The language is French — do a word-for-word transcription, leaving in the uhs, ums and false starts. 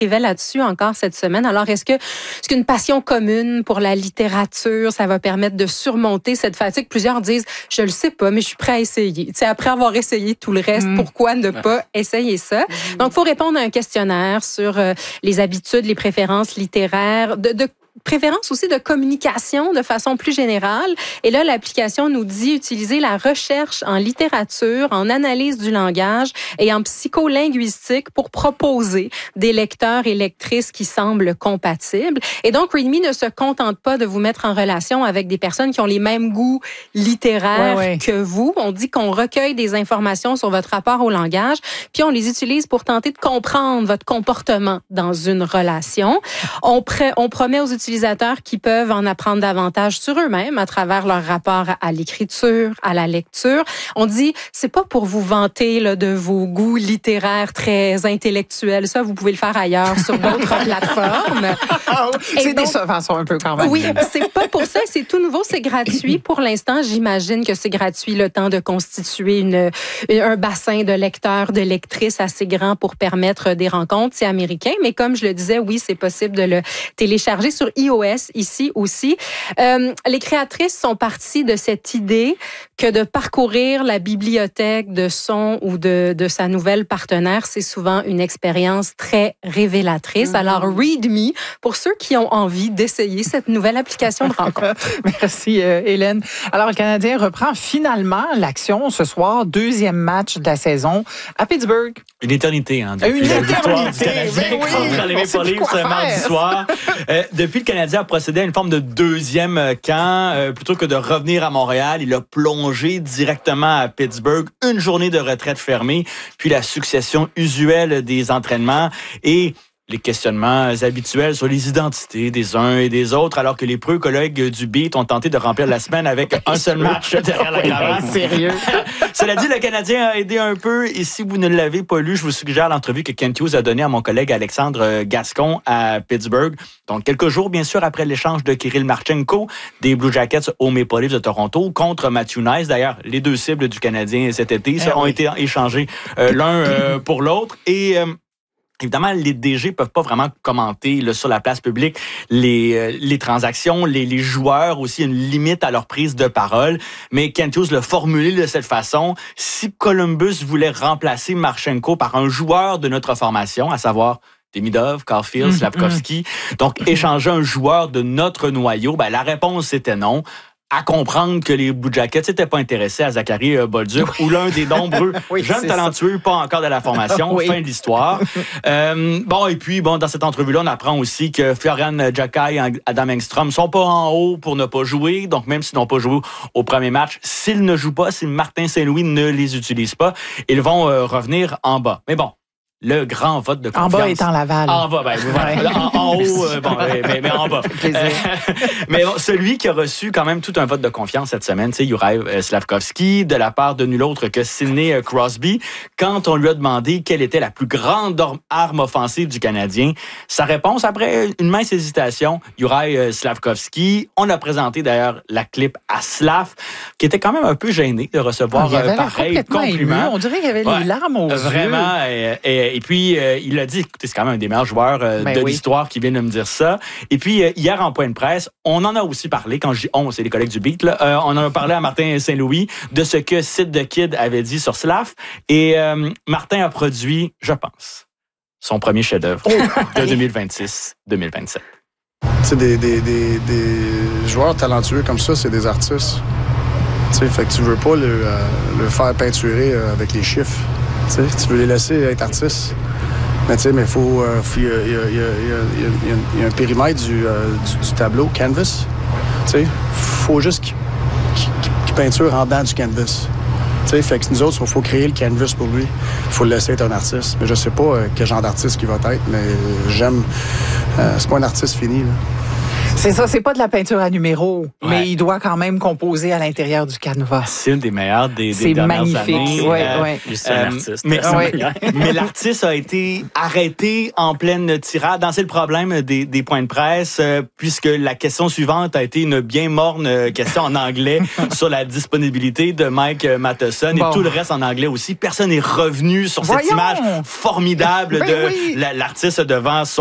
écrivait là-dessus encore cette semaine. Alors, est-ce que est-ce qu'une passion commune pour la littérature, ça va permettre de surmonter cette fatigue? Plusieurs disent, je le sais pas, mais je suis prêt à essayer. Tu sais, après avoir essayé tout le reste, mmh. pourquoi ne pas essayer ça? Mmh. Donc, il faut répondre à un questionnaire sur euh, les habitudes, les préférences littéraires, de, de préférence aussi de communication de façon plus générale. Et là, l'application nous dit utiliser la recherche en littérature, en analyse du langage et en psycholinguistique pour proposer des lecteurs et lectrices qui semblent compatibles. Et donc, Read Me ne se contente pas de vous mettre en relation avec des personnes qui ont les mêmes goûts littéraires ouais, ouais. que vous. On dit qu'on recueille des informations sur votre rapport au langage, puis on les utilise pour tenter de comprendre votre comportement dans une relation. On, pr- on promet aux utilisateurs qui peuvent en apprendre davantage sur eux-mêmes à travers leur rapport à l'écriture, à la lecture. On dit, c'est pas pour vous vanter là, de vos goûts littéraires très intellectuels. Ça, vous pouvez le faire ailleurs sur d'autres plateformes. C'est donc, des subventions un peu quand même. Oui, c'est pas pour ça. C'est tout nouveau, c'est gratuit. Pour l'instant, j'imagine que c'est gratuit le temps de constituer une, un bassin de lecteurs, de lectrices assez grand pour permettre des rencontres. C'est américain, mais comme je le disais, oui, c'est possible de le télécharger sur iOS ici aussi. Euh, les créatrices sont parties de cette idée que de parcourir la bibliothèque de son ou de, de sa nouvelle partenaire, c'est souvent une expérience très révélatrice. Mm-hmm. Alors, Read Me, pour ceux qui ont envie d'essayer cette nouvelle application de rencontre. Merci, euh, Hélène. Alors, le Canadien reprend finalement l'action ce soir, deuxième match de la saison à Pittsburgh. Une éternité, hein. Une éternité! Oui, contre les Maple Leafs ce mardi soir. Euh, depuis le Canadien a procédé à une forme de deuxième camp. Euh, plutôt que de revenir à Montréal, il a plongé directement à Pittsburgh. Une journée de retraite fermée, puis la succession usuelle des entraînements et les questionnements habituels sur les identités des uns et des autres, alors que les preux collègues du Beat ont tenté de remplir la semaine avec un seul match derrière la cravate. Sérieux? Cela dit, le Canadien a aidé un peu, et si vous ne l'avez pas lu, je vous suggère l'entrevue que Kent Hughes a donnée à mon collègue Alexandre Gascon à Pittsburgh. Donc, quelques jours, bien sûr, après l'échange de Kirill Marchenko des Blue Jackets aux Maple Leafs de Toronto contre Matthew Knies. D'ailleurs, les deux cibles du Canadien cet été ça, eh ont oui. été échangés euh, l'un euh, pour l'autre. Et... Euh, Évidemment, les D G peuvent pas vraiment commenter là, sur la place publique les, euh, les transactions, les, les joueurs aussi, une limite à leur prise de parole. Mais Kent Hughes l'a formulé de cette façon. Si Columbus voulait remplacer Marchenko par un joueur de notre formation, à savoir Demidov, Caulfield, Slafkovsky, donc échanger un joueur de notre noyau, ben, la réponse c'était non. À comprendre que les Blue Jackets n'étaient pas intéressés à Zachary Bolduc oui. ou l'un des nombreux oui, jeunes talentueux, pas encore de la formation. Oui. Fin de l'histoire. euh, bon, et puis, bon, dans cette entrevue-là, on apprend aussi que Florian Djakai et Adam Engstrom sont pas en haut pour ne pas jouer. Donc, même s'ils n'ont pas joué au premier match, s'ils ne jouent pas, si Martin Saint-Louis ne les utilise pas, ils vont euh, revenir en bas. Mais bon. Le grand vote de confiance. En bas étant Laval. En bas, ben, voilà. en, en haut, euh, bon, mais, mais en bas. Euh, mais bon, celui qui a reçu quand même tout un vote de confiance cette semaine, c'est Juraj Slafkovsky, de la part de nul autre que Sidney Crosby, quand on lui a demandé quelle était la plus grande arme offensive du Canadien. Sa réponse, après une mince hésitation, Juraj Slafkovsky, on a présenté d'ailleurs la clip à Slav, qui était quand même un peu gêné de recevoir ah, pareil compliment. Ému. On dirait qu'il y avait ouais, les larmes aux vraiment, yeux. Et, et, Et puis, euh, il a dit, écoutez, c'est quand même un des meilleurs joueurs euh, ben de oui. l'histoire qui vient de me dire ça. Et puis, euh, hier, en point de presse, on en a aussi parlé, quand je dis on, c'est les collègues du Beat, là, euh, on en a parlé à Martin Saint-Louis de ce que Sid the Kid avait dit sur Slav. Et euh, Martin a produit, je pense, son premier chef-d'œuvre oh. de deux mille vingt-six deux mille vingt-sept. Tu sais, des, des, des, des joueurs talentueux comme ça, c'est des artistes. Tu sais, fait que tu veux pas le, euh, le faire peinturer euh, avec les chiffres. T'sais, tu veux les laisser être artistes. Mais tu sais, mais il faut. Il euh, y, y, y, y, y a un périmètre du, euh, du, du tableau, canvas. Tu sais, il faut juste qu'il qu qu peinture en dedans du canvas. Tu sais, fait que nous autres, il faut créer le canvas pour lui. Il faut le laisser être un artiste. Mais je sais pas euh, quel genre d'artiste qu'il va être, mais j'aime. Euh, c'est pas un artiste fini, là. C'est ça, c'est pas de la peinture à numéro, Ouais. mais il doit quand même composer à l'intérieur du canevas. C'est une des meilleures des, des C'est dernières magnifique, années. ouais, Euh, ouais. Juste un Euh, artiste. mais, Ouais. mais l'artiste a été arrêté en pleine tirade. Dans c'est le problème des, des points de presse, euh, puisque la question suivante a été une bien morne euh, question en anglais sur la disponibilité de Mike Matheson Bon. et tout le reste en anglais aussi. Personne n'est revenu sur cette Voyons. image formidable Ben de oui. la- l'artiste devant son